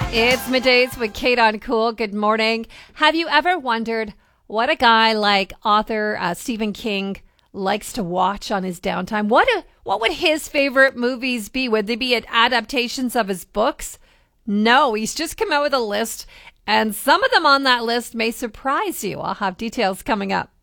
It's middays with Kate on Cool. Good morning. Have you ever wondered what a guy like author Stephen King likes to watch on his downtime? What would his favorite movies be? Would they be adaptations of his books? No, he's just come out with a list, and some of them on that list may surprise you. I'll have details coming up.